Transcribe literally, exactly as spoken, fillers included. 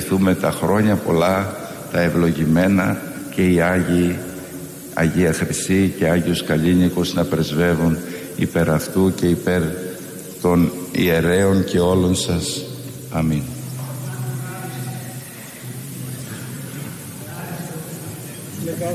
ευχηθούμε τα χρόνια πολλά, τα ευλογημένα και οι Άγιοι, Αγία Χρυσή και Άγιος Καλλίνικος να πρεσβεύουν υπέρ αυτού και υπέρ των ιερέων και όλων σας. Αμήν.